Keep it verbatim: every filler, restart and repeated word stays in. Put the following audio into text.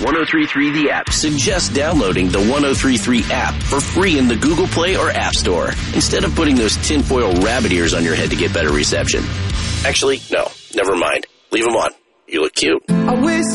one oh three three The App suggests downloading the one oh three three app for free in the Google Play or App Store, instead of putting those tinfoil rabbit ears on your head to get better reception. Actually, no, never mind. Leave them on. You look cute. I wish